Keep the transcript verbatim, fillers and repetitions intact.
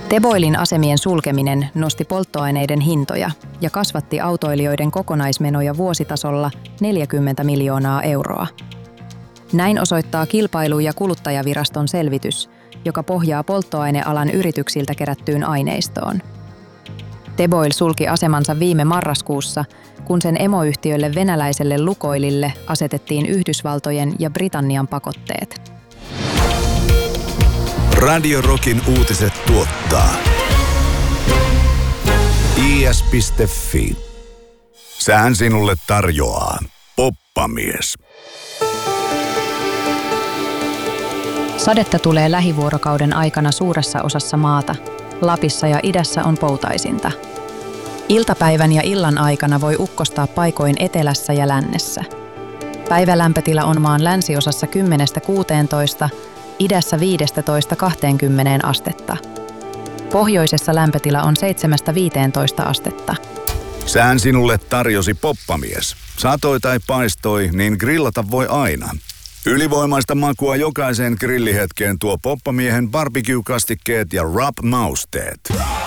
Teboilin asemien sulkeminen nosti polttoaineiden hintoja ja kasvatti autoilijoiden kokonaismenoja vuositasolla neljäkymmentä miljoonaa euroa. Näin osoittaa Kilpailu- ja kuluttajaviraston selvitys, joka pohjaa polttoainealan yrityksiltä kerättyyn aineistoon. Teboil sulki asemansa viime marraskuussa, kun sen emoyhtiölle venäläiselle Lukoilille asetettiin Yhdysvaltojen ja Britannian pakotteet. Radio Rockin uutiset tuottaa i s piste f i. Sähän sinulle tarjoaa Poppamies. Sadetta tulee lähivuorokauden aikana suuressa osassa maata. Lapissa ja idässä on poutaisinta. Iltapäivän ja illan aikana voi ukkostaa paikoin etelässä ja lännessä. Päivälämpötila on maan länsiosassa kymmenestä kuuteentoista, idässä viidestätoista kahteenkymmeneen astetta. Pohjoisessa lämpötila on seitsemästä viiteentoista astetta. Sähän sinulle tarjosi Poppamies. Satoi tai paistoi, niin grillata voi aina. Ylivoimaista makua jokaiseen grillihetkeen tuo Poppamiehen barbecue-kastikkeet ja rub-mausteet.